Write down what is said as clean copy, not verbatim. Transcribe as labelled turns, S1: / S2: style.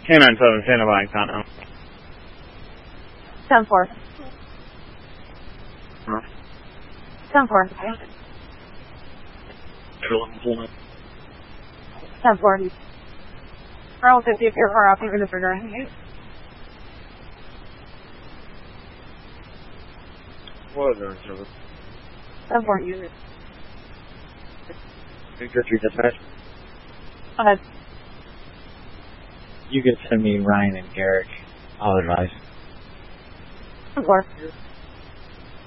S1: K97, Santa by Continental.
S2: 10-4. 10-4. 10-4. Roll 50 if you're far off, even if you're driving.
S1: What is there, service?
S2: 10-4 unit.
S1: Victor 3 dispatch.
S2: Go ahead.
S3: You can send me Ryan and Garrick. I'll advise.
S2: 10-4.